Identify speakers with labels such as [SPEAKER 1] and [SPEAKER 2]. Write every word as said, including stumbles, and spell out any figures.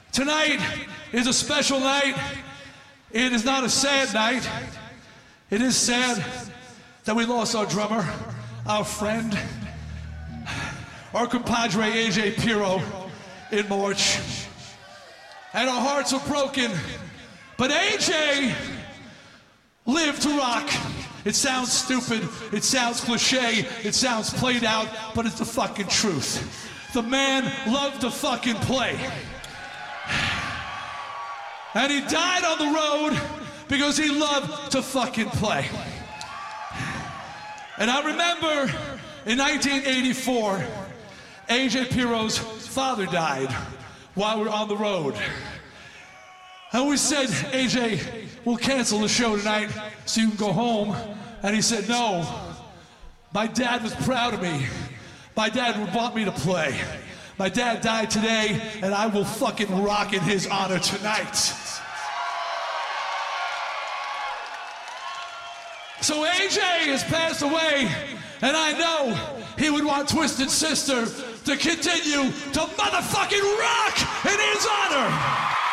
[SPEAKER 1] Tonight is a special night. It is not a sad night. It is sad that we lost our drummer, our friend, our compadre A J Pirro in March. And our hearts are broken. But A J lived to rock. It sounds stupid, it sounds cliche, it sounds played out, but it's the fucking truth. The man loved to fucking play. And he died on the road because he loved to fucking play. And I remember in nineteen eighty-four, A J Pirro's father died while we were on the road. And we said, A J, we'll cancel the show tonight so you can go home. And he said, no, my dad was proud of me. My dad would want me to play. My dad died today, and I will fucking rock in his honor tonight. So A J has passed away, and I know he would want Twisted Sister to continue to motherfucking rock in his honor.